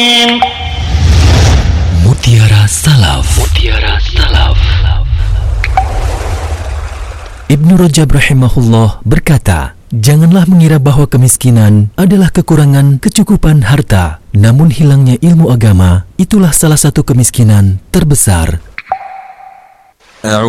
Mutiara Salaf. Mutiara Salaf. Ibnu Rajab rahimahullah berkata, janganlah mengira bahawa kemiskinan adalah kekurangan kecukupan harta, namun hilangnya ilmu agama itulah salah satu kemiskinan terbesar.